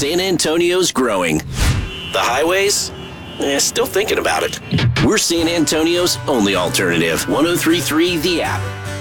San Antonio's growing. The highways? Still thinking about it. We're San Antonio's only alternative. 103.3 The App.